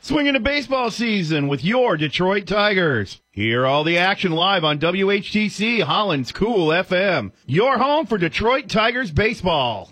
Swinging to baseball season with your Detroit Tigers. Hear all the action live on WHTC Holland's Cool FM. Your home for Detroit Tigers baseball.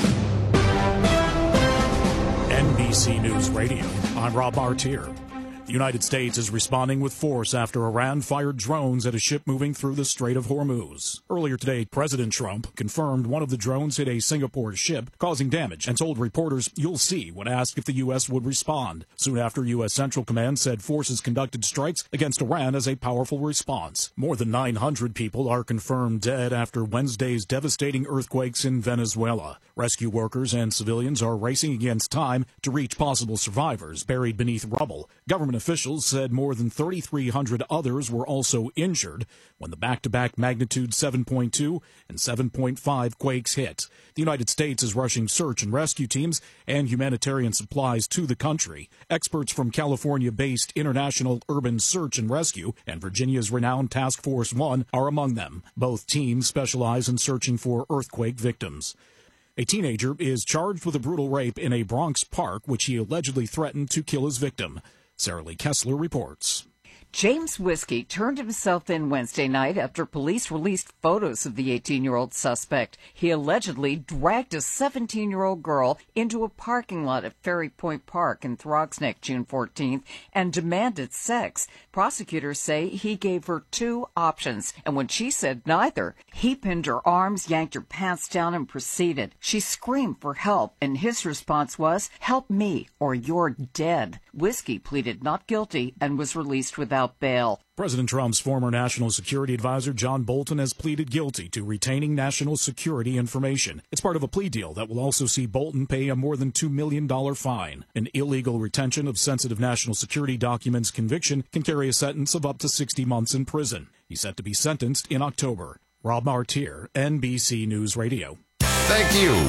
NBC News Radio. I'm Rob Martier. The United States is responding with force after Iran fired drones at a ship moving through the Strait of Hormuz. Earlier today, President Trump confirmed one of the drones hit a Singapore ship, causing damage, and told reporters, "You'll see," when asked if the U.S. would respond. Soon after, U.S. Central Command said forces conducted strikes against Iran as a powerful response. More than 900 people are confirmed dead after Wednesday's devastating earthquakes in Venezuela. Rescue workers and civilians are racing against time to reach possible survivors buried beneath rubble. Government officials said more than 3,300 others were also injured when the back-to-back magnitude 7.2 and 7.5 quakes hit. The United States is rushing search and rescue teams and humanitarian supplies to the country. Experts from California-based International Urban Search and Rescue and Virginia's renowned Task Force 1 are among them. Both teams specialize in searching for earthquake victims. A teenager is charged with a brutal rape in a Bronx park, which he allegedly threatened to kill his victim. Sarah Lee Kessler reports. James Whiskey turned himself in Wednesday night after police released photos of the 18-year-old suspect. He allegedly dragged a 17-year-old girl into a parking lot at Ferry Point Park in Throgsneck June 14th and demanded sex. Prosecutors say he gave her two options, and when she said neither, he pinned her arms, yanked her pants down, and proceeded. She screamed for help, and his response was, "Help me or you're dead." Whiskey pleaded not guilty and was released without bail. President Trump's former national security advisor, John Bolton, has pleaded guilty to retaining national security information. It's part of a plea deal that will also see Bolton pay a more than $2 million fine. An illegal retention of sensitive national security documents conviction can carry a sentence of up to 60 months in prison. He's set to be sentenced in October. Rob Martier, NBC News Radio. Thank you